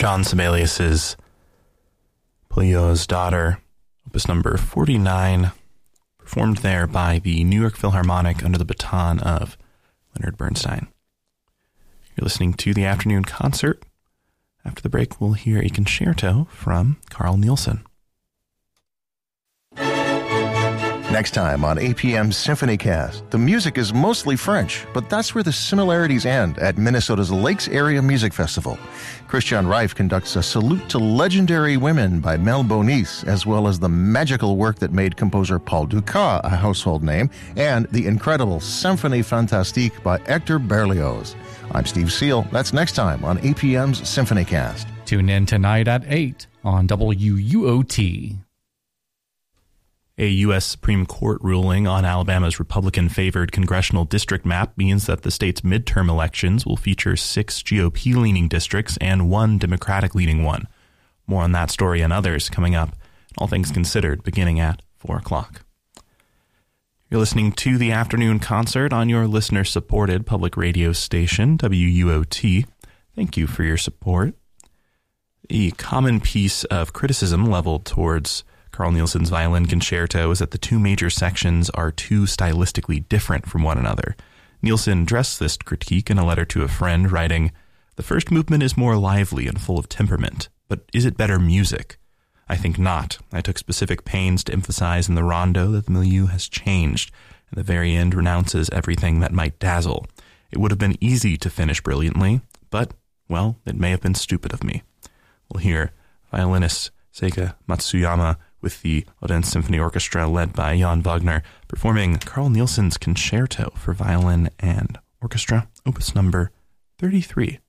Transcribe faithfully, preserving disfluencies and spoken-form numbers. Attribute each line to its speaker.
Speaker 1: John Sibelius's Pleyel's Daughter, opus number forty-nine, performed there by the New York Philharmonic under the baton of Leonard Bernstein. You're listening to the afternoon concert. After the break, we'll hear a concerto from Carl Nielsen.
Speaker 2: Next time on A P M's SymphonyCast, the music is mostly French, but that's where the similarities end at Minnesota's Lakes Area Music Festival. Christian Reif conducts a salute to legendary women by Mel Bonis, as well as the magical work that made composer Paul Dukas a household name, and the incredible Symphonie Fantastique by Hector Berlioz. I'm Steve Seal. That's next time on A P M's SymphonyCast.
Speaker 3: Tune in tonight at eight on W U O T.
Speaker 1: A U S Supreme Court ruling on Alabama's Republican-favored congressional district map means that the state's midterm elections will feature six G O P-leaning districts and one Democratic-leaning one. More on that story and others coming up, all things considered, beginning at four o'clock. You're listening to the afternoon concert on your listener-supported public radio station, W U O T. Thank you for your support. A common piece of criticism leveled towards Carl Nielsen's violin concerto is that the two major sections are too stylistically different from one another. Nielsen addressed this critique in a letter to a friend, writing, "The first movement is more lively and full of temperament, but is it better music? I think not. I took specific pains to emphasize in the rondo that the milieu has changed, and the very end renounces everything that might dazzle. It would have been easy to finish brilliantly, but, well, it may have been stupid of me." We'll hear violinist Seika Matsuyama with the Odense Symphony Orchestra led by Jan Wagner performing Carl Nielsen's concerto for violin and orchestra, opus number thirty-three.